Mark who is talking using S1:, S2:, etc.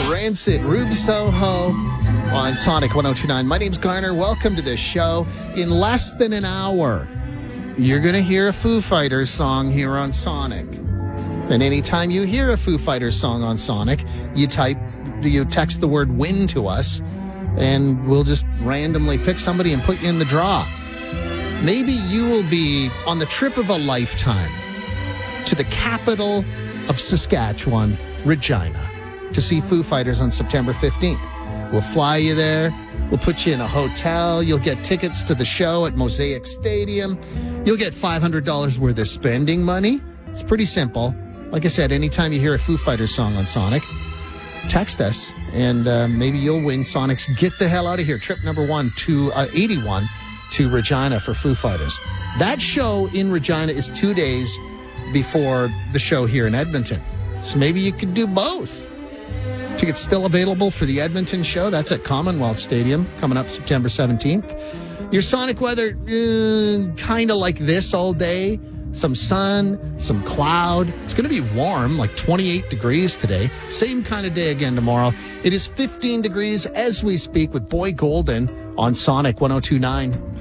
S1: Rancid, Rube Soho on Sonic 1029. My name's Garner. Welcome to this show. In less than an hour, you're going to hear a Foo Fighters song here on Sonic. And anytime you hear a Foo Fighters song on Sonic, you text the word win to us, and we'll just randomly pick somebody and put you in the draw. Maybe you will be on the trip of a lifetime to the capital of Saskatchewan, Regina, to see Foo Fighters on September 15th. We'll fly you there. We'll put you in a hotel. You'll get tickets to the show at Mosaic Stadium. You'll get $500 worth of spending money. It's pretty simple. Like I said, anytime you hear a Foo Fighters song on Sonic, text us, and maybe you'll win Sonic's Get the Hell Out of Here, trip number 81 to Regina for Foo Fighters. That show in Regina is 2 days before the show here in Edmonton. So maybe you could do both. Tickets still available for the Edmonton show. That's at Commonwealth Stadium coming up September 17th. Your Sonic weather, kind of like this all day. Some sun, some cloud. It's going to be warm, like 28 degrees today. Same kind of day again tomorrow. It is 15 degrees as we speak with Boy Golden on Sonic 1029.